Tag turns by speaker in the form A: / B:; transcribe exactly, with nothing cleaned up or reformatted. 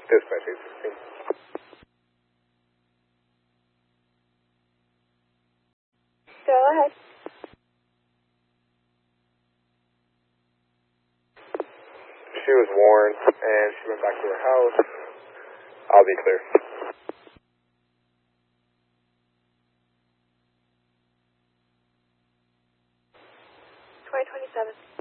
A: Dispatch eight sixteen.
B: Go ahead.
A: She was warned, and she went back to her house. I'll be clear.
B: twenty twenty-seven.